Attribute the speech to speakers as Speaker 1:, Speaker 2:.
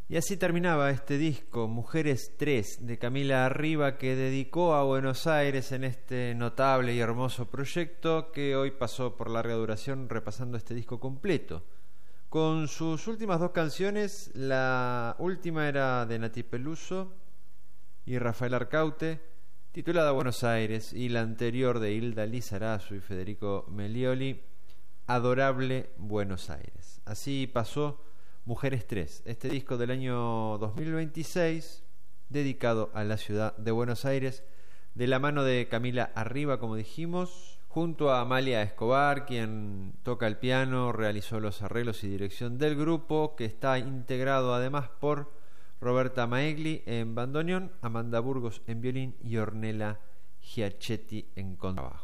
Speaker 1: Y así terminaba este disco, Mujeres 3, de Camila Arriba, que dedicó a Buenos Aires en este notable y hermoso proyecto que hoy pasó por larga duración repasando este disco completo. Con sus últimas dos canciones, la última era de Nati Peluso y Rafael Arcaute, titulada Buenos Aires, y la anterior de Hilda Lizarazu y Federico Melioli, Adorable Buenos Aires. Así pasó Mujeres 3, este disco del año 2026, dedicado a la ciudad de Buenos Aires, de la mano de Camila Arriba, como dijimos, junto a Amalia Escobar, quien toca el piano, realizó los arreglos y dirección del grupo, que está integrado además por Roberta Maegli en bandoneón, Amanda Burgos en violín y Ornella Giachetti en contrabajo.